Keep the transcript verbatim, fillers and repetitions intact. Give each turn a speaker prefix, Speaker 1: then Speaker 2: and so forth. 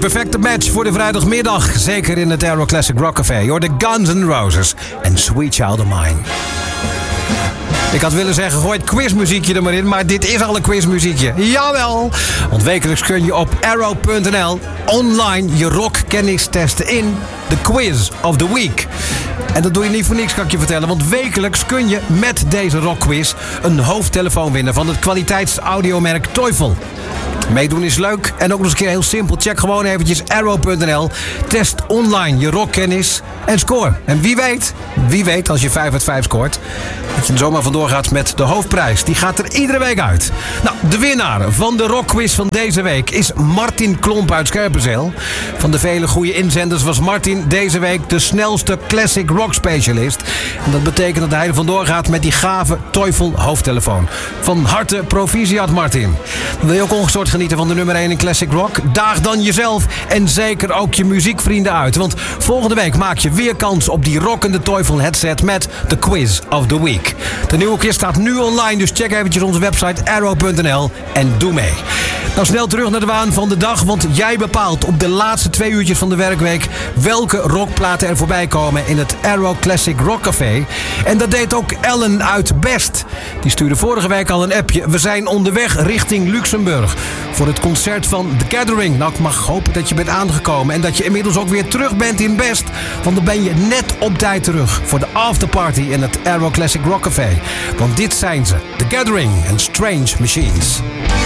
Speaker 1: perfecte match voor de vrijdagmiddag. Zeker in het Aero Classic Rock Café. Je hoort de Guns N' Roses en Sweet Child of Mine. Ik had willen zeggen, gooi het quizmuziekje er maar in, maar dit is al een quizmuziekje. Jawel! Want wekelijks kun je op arrow punt n l online je rockkennis testen in de Quiz of the Week. En dat doe je niet voor niks, kan ik je vertellen. Want wekelijks kun je met deze rockquiz een hoofdtelefoon winnen van het kwaliteitsaudiomerk Teufel. Meedoen is leuk en ook nog eens een keer heel simpel. Check gewoon eventjes arrow punt n l. Test online je rockkennis en score. En wie weet, wie weet als je vijf uit vijf scoort, dat je er zomaar vandoor gaat met de hoofdprijs. Die gaat er iedere week uit. Nou, de winnaar van de rockquiz van deze week is Martin Klomp uit Scherpenzeel. Van de vele goede inzenders was Martin deze week de snelste classic rock specialist. En dat betekent dat hij er vandoor gaat met die gave Teufel hoofdtelefoon. Van harte proficiat, Martin. Wil je ook ongestoord genieten van de nummer één in classic rock? Daag dan jezelf en zeker ook je muziekvrienden uit. Want volgende week maak je weer kans op die rockende Teufel headset met de Quiz of the Week. De nieuwe quiz staat nu online, dus check eventjes onze website arrow punt n l en doe mee. Nou, snel terug naar de waan van de dag, want jij bepaalt op de laatste twee uurtjes van de werkweek welke rockplaten er voorbij komen in het Aero Classic Rock Café. En dat deed ook Ellen uit Best. Die stuurde vorige week al een appje. We zijn onderweg richting Luxemburg voor het concert van The Gathering. Nou, ik mag hopen dat je bent aangekomen en dat je inmiddels ook weer terug bent in Best. Want dan ben je net op tijd terug voor de afterparty in het Aero Classic Rock Café. Want dit zijn ze, The Gathering en Strange Machines.